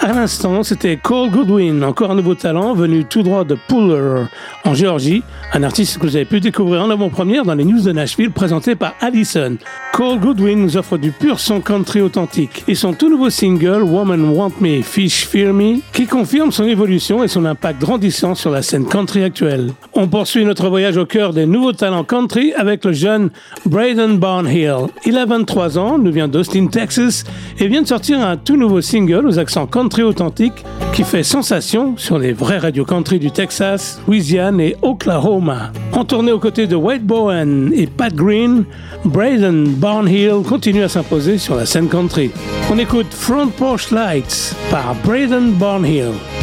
À l'instant, c'était Cole Goodwin, encore un nouveau talent venu tout droit de Puller, en Géorgie, un artiste que vous avez pu découvrir en avant-première dans les news de Nashville présenté par Allison. Cole Goodwin nous offre du pur son country authentique et son tout nouveau single Woman Want Me, Fish Fear Me, qui confirme son évolution et son impact grandissant sur la scène country actuelle. On poursuit notre voyage au cœur des nouveaux talents country avec le jeune Braden Barnhill. Il a 23 ans, nous vient d'Austin, Texas et vient de sortir un tout nouveau single aux accents country authentiques qui fait sensation sur les vraies radios country du Texas, Louisiane et Oklahoma. En tournée aux côtés de Wade Bowen et Pat Green, Braden Barnhill continue à s'imposer sur la scène country. On écoute Front Porch Lights par Braden Barnhill.